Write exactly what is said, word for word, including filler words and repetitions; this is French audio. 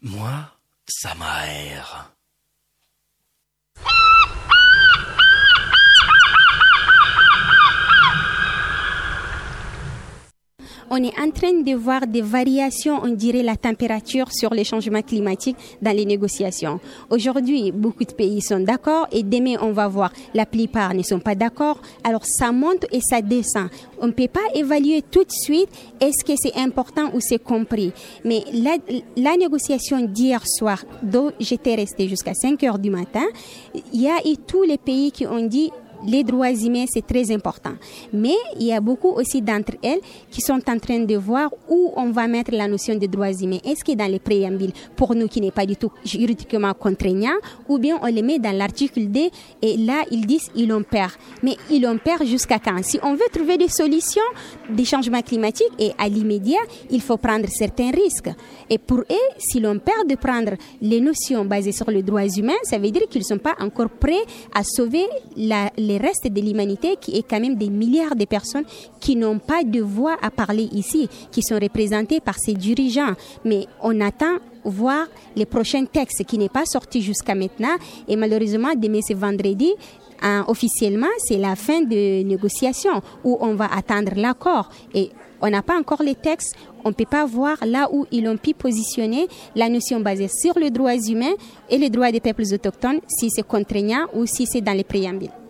Moi, ça m'aère. On est en train de voir des variations, on dirait la température sur les changements climatiques dans les négociations. Aujourd'hui, beaucoup de pays sont d'accord et demain, on va voir la plupart ne sont pas d'accord. Alors, ça monte et ça descend. On ne peut pas évaluer tout de suite est-ce que c'est important ou c'est compris. Mais la, la négociation d'hier soir, dont j'étais restée jusqu'à cinq heures du matin, il y a eu tous les pays qui ont dit les droits humains, c'est très important. Mais il y a beaucoup aussi d'entre elles qui sont en train de voir où on va mettre la notion de droits humains. Est-ce que dans les préambules, pour nous qui n'est pas du tout juridiquement contraignant, ou bien on les met dans l'article D et là, ils disent ils en perd. Mais ils en perd jusqu'à quand? Si on veut trouver des solutions des changements climatiques et à l'immédiat, il faut prendre certains risques. Et pour eux, si l'on perd de prendre les notions basées sur les droits humains, ça veut dire qu'ils ne sont pas encore prêts à sauver la les restes de l'humanité, qui est quand même des milliards de personnes qui n'ont pas de voix à parler ici, qui sont représentées par ces dirigeants. Mais on attend voir les prochains textes qui n'est pas sorti jusqu'à maintenant. Et malheureusement, demain c'est vendredi. Hein, officiellement, c'est la fin de négociations où on va attendre l'accord. Et on n'a pas encore les textes, on ne peut pas voir là où ils ont pu positionner la notion basée sur les droits humains et les droits des peuples autochtones, si c'est contraignant ou si c'est dans les préambules.